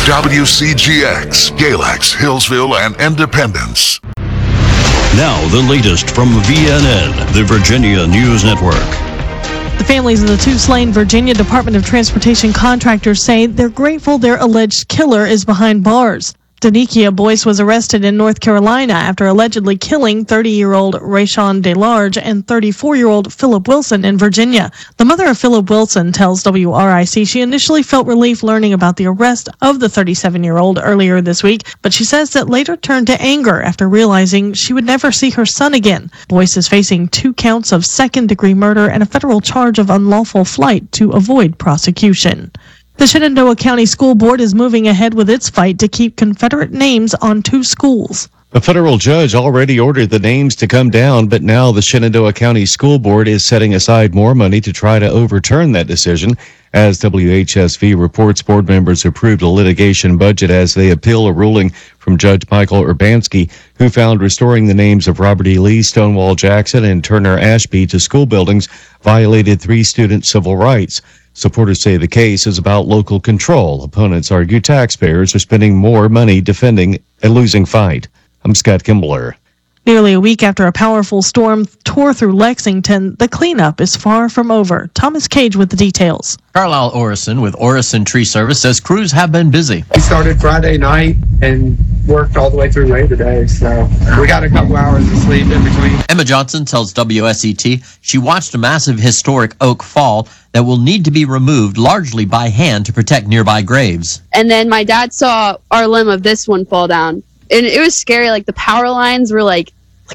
WCGX, Galax, Hillsville, and Independence. Now, the latest from VNN, the Virginia News Network. The families of the two slain Virginia Department of Transportation contractors say they're grateful their alleged killer is behind bars. Danikia Boyce was arrested in North Carolina after allegedly killing 30-year-old Rayshawn DeLarge and 34-year-old Philip Wilson in Virginia. The mother of Philip Wilson tells WRIC she initially felt relief learning about the arrest of the 37-year-old earlier this week, but she says that later turned to anger after realizing she would never see her son again. Boyce is facing 2 counts of second-degree murder and a federal charge of unlawful flight to avoid prosecution. The Shenandoah County School Board is moving ahead with its fight to keep Confederate names on 2 schools. A federal judge already ordered the names to come down, but now the Shenandoah County School Board is setting aside more money to try to overturn that decision. As WHSV reports, board members approved a litigation budget as they appeal a ruling from Judge Michael Urbanski, who found restoring the names of Robert E. Lee, Stonewall Jackson, and Turner Ashby to school buildings violated 3 student civil rights. Supporters say the case is about local control. Opponents argue taxpayers are spending more money defending a losing fight. I'm Scott Kimbler. Nearly a week after a powerful storm tore through Lexington, the cleanup is far from over. Thomas Cage with the details. Carlisle Orison with Orison Tree Service says crews have been busy. We started Friday night and worked all the way through Labor Day, so we got a couple hours of sleep in between. Emma Johnson tells WSET she watched a massive historic oak fall that will need to be removed largely by hand to protect nearby graves. And then my dad saw our limb of this one fall down. And it was scary. Like, the power lines were, like,